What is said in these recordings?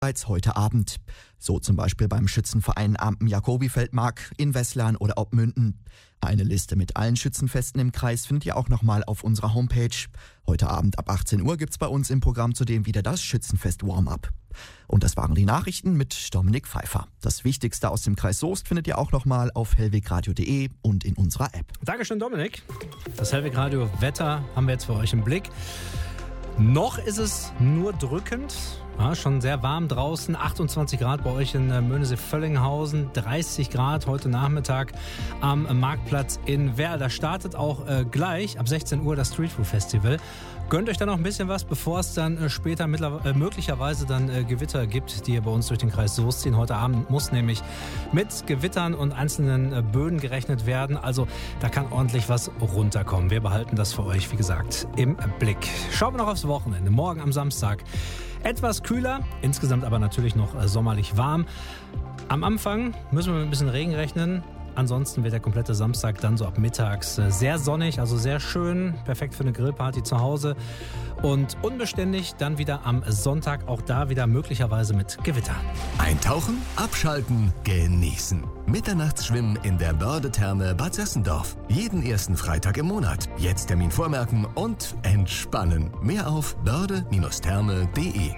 bereits heute Abend. So zum Beispiel beim Schützenverein Ampen-Jacobi-Feldmark in Weslan oder Obmünden. Eine Liste mit allen Schützenfesten im Kreis findet ihr auch nochmal auf unserer Homepage. Heute Abend ab 18 Uhr gibt's bei uns im Programm zudem wieder das Schützenfest Warm-Up. Und das waren die Nachrichten mit Dominik Pfeiffer. Das Wichtigste aus dem Kreis Soest findet ihr auch nochmal auf hellwegradio.de und in unserer App. Dankeschön, Dominik. Das Hellwegradio Wetter haben wir jetzt für euch im Blick. Noch ist es nur drückend. Ja, schon sehr warm draußen, 28 Grad bei euch in Möhnesee-Völlinghausen, 30 Grad heute Nachmittag am Marktplatz in Werl. Da startet auch gleich ab 16 Uhr das Street Food Festival. Gönnt euch da noch ein bisschen was, bevor es dann später möglicherweise dann Gewitter gibt, die hier bei uns durch den Kreis Soest ziehen. Heute Abend muss nämlich mit Gewittern und einzelnen Böen gerechnet werden. Also da kann ordentlich was runterkommen. Wir behalten das für euch, wie gesagt, im Blick. Schauen wir noch aufs Wochenende. Morgen am Samstag etwas kühler, insgesamt aber natürlich noch sommerlich warm. Am Anfang müssen wir mit ein bisschen Regen rechnen. Ansonsten wird der komplette Samstag dann so ab mittags sehr sonnig, also sehr schön, perfekt für eine Grillparty zu Hause. Und unbeständig dann wieder am Sonntag, auch da wieder möglicherweise mit Gewitter. Eintauchen, abschalten, genießen. Mitternachtsschwimmen in der Börde-Therme Bad Sessendorf. Jeden ersten Freitag im Monat. Jetzt Termin vormerken und entspannen. Mehr auf börde-therme.de.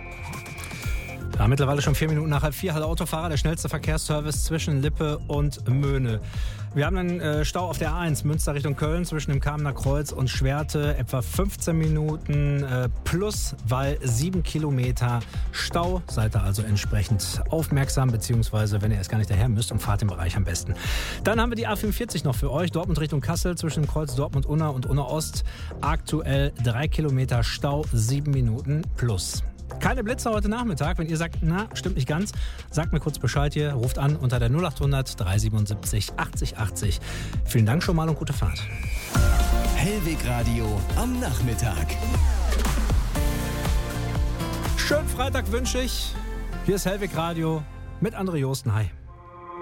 Ja, mittlerweile schon 4 Minuten nach 3:30. Hallo Autofahrer, der schnellste Verkehrsservice zwischen Lippe und Möhne. Wir haben einen Stau auf der A1 Münster Richtung Köln zwischen dem Kamener Kreuz und Schwerte. Etwa 15 Minuten plus, weil 7 Kilometer Stau. Seid ihr also entsprechend aufmerksam, beziehungsweise wenn ihr erst gar nicht daher müsst und fahrt im Bereich am besten. Dann haben wir die A45 noch für euch. Dortmund Richtung Kassel zwischen dem Kreuz Dortmund-Unna und Unna-Ost. Aktuell 3 Kilometer Stau, 7 Minuten plus. Keine Blitzer heute Nachmittag. Wenn ihr sagt, na, stimmt nicht ganz, sagt mir kurz Bescheid hier. Ruft an unter der 0800 377 80 80. Vielen Dank schon mal und gute Fahrt. Hellwegradio am Nachmittag. Schönen Freitag wünsche ich. Hier ist Hellwegradio mit André Josten. Hi.